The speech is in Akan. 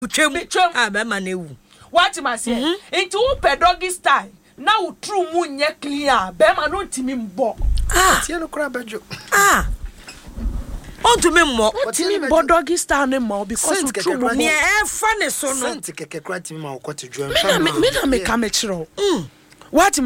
Twem. Be man ewu. What you must say? Into who doggy style. Now true moon ye clear. Be man no timi mbo. Tiano crab bejo. On to me more. Timi mbo doggy style ne more because true moon. Me funny so no. Sent keke kra timi ma okoti drum. Me na me come chiro. What